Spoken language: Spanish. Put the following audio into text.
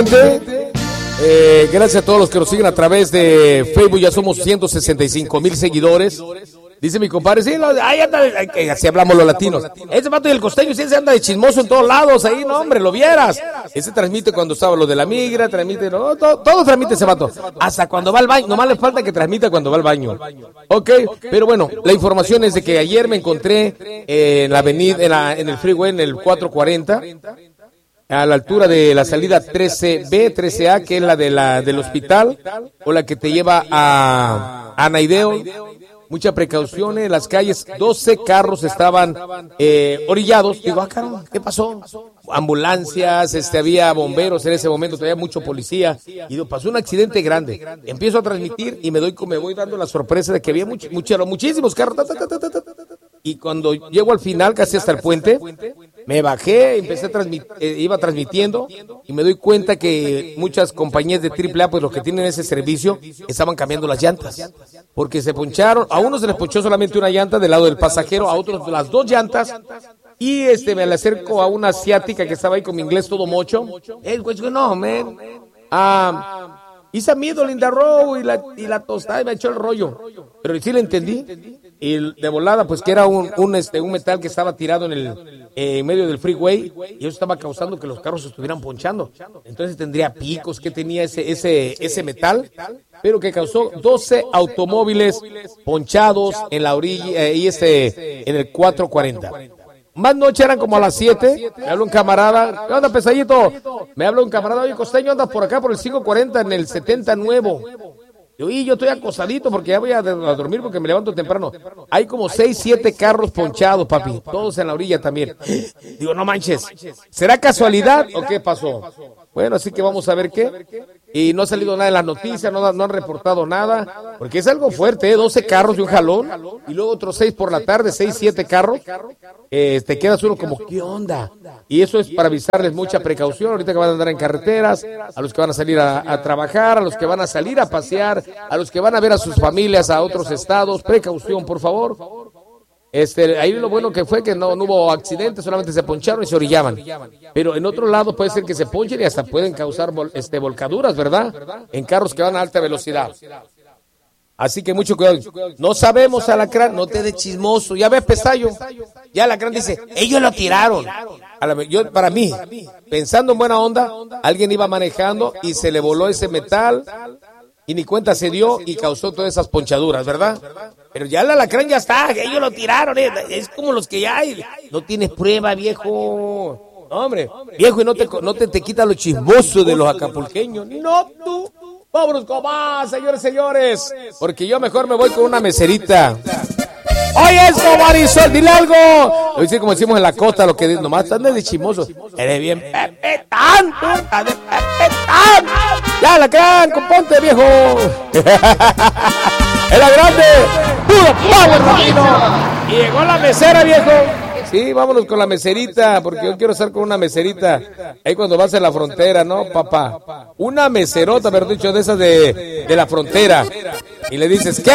Gracias a todos los que nos siguen a través de Facebook. Ya somos 165,000 seguidores. Dice mi compadre, sí, ahí anda, así hablamos los latinos. Ese vato y el costeño, sí, se anda de chismoso en todos lados, ahí, no, hombre, lo vieras. Ese transmite cuando estaba lo de la migra, transmite, no, todo transmite ese vato. Hasta cuando va al baño, nomás le falta que transmita cuando va al baño. Ok, pero bueno, la información es de que ayer me encontré en la avenida, en el freeway, en el 440. A la altura de la salida 13B, 13A, que es la del hospital, o la que te lleva a Naideo. Mucha precaución en las calles. 12 carros estaban orillados. Digo, caramba, ¿qué pasó? Ambulancias, había bomberos en ese momento, todavía mucho policía. Y digo, pasó un accidente grande. Empiezo a transmitir y me voy dando la sorpresa de que había muchísimos carros. Y cuando llego al final, casi hasta el puente, me bajé, empecé a iba transmitiendo y me doy cuenta que muchas compañías de AAA, pues los que tienen ese servicio, estaban cambiando las llantas. Porque se poncharon, a unos se les ponchó solamente una llanta del lado del pasajero, a otros las dos llantas. Y me le acerco a una asiática que estaba ahí con mi inglés todo mocho. No, man. Hice middle in the row y la tostada y me echó el rollo. Pero sí le entendí. Y de volada, pues que era un metal que estaba tirado en medio del freeway y eso estaba causando que los carros estuvieran ponchando. Entonces tendría picos que tenía ese metal, pero que causó 12 automóviles ponchados en la orilla en el 440. Más noche eran como a las 7, me habla un camarada, ¿qué onda, pesadito? Me habla un camarada, oye, costeño, andas por acá por el 540 en el 70 nuevo. Yo estoy acosadito porque ya voy a dormir porque me levanto temprano. Hay como 6, 7 carros ponchados, papi, todos en la orilla también. Digo, no manches, ¿será casualidad o qué pasó? Bueno, así que vamos a ver qué. Y no ha salido nada en las noticias, no han reportado nada, porque es algo fuerte, 12 carros de un jalón, y luego otros 6 por la tarde, 6, 7 carros, te quedas uno como, ¿qué onda? Y eso es para avisarles mucha precaución, ahorita que van a andar en carreteras, a los que van a salir a trabajar, a los que van a salir a pasear, a los que van a ver a sus familias a otros estados, precaución, por favor. Ahí lo bueno que fue que no hubo accidentes, solamente se poncharon y se orillaban. Pero en otro lado puede ser que se ponchen y hasta pueden causar volcaduras, ¿verdad? En carros que van a alta velocidad. Así que mucho cuidado. No sabemos, Alacrán, no te des chismoso. Ya ves, Pesayo. Ya Alacrán dice, ellos lo tiraron. Para mí, pensando en buena onda, alguien iba manejando y se le voló ese metal y ni cuenta se dio y causó todas esas ponchaduras, ¿verdad? Pero ya el Alacrán ya está, ellos lo tiraron, es como los que ya hay. No tienes prueba, viejo. No, hombre, viejo, y no te quita lo chismoso de los acapulqueños. No, tú. Vámonos con más, señores, porque yo mejor me voy con una meserita. Oye, eso, Marisol, dile algo. Lo dice como decimos en la costa, lo que nomás están de chismoso. Eres bien Pepetán, puta de Pepetán. Ya, Alacrán, componte, viejo. Es la grande, puro power, Ramiro. Y llegó la mesera, viejo. Sí, vámonos con la meserita, porque yo quiero estar con una meserita. Ahí cuando vas a la frontera, ¿no, papá? Una meserota, mejor dicho, de esas de la frontera. Y le dices, ¿qué